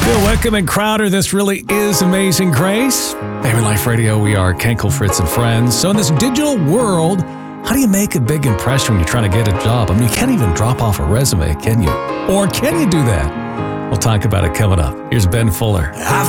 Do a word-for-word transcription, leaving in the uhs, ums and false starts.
Bill Wickham and Crowder, this really is Amazing Grace. Family Life Radio, we are Kenkel, Fritz, and Friends. So in this digital world, how do you make a big impression when you're trying to get a job? I mean, you can't even drop off a resume, can you? Or can you do that? We'll talk about it coming up. Here's Ben Fuller.